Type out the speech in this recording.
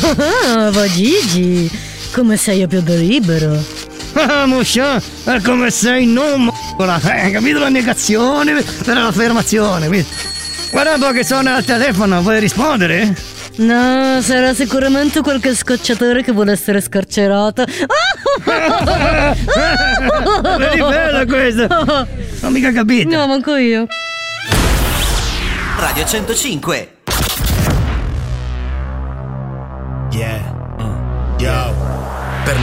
Va Gigi, come sei a piede libero? Ah, Muscia, come sei non capito la negazione per l'affermazione, guarda un po' che suona al telefono, vuoi rispondere? No, sarà sicuramente qualche scocciatore che vuole essere scarcerato. Vedi bella questa! Non mica capito! No, manco io. Radio 105. Yeah. Yo.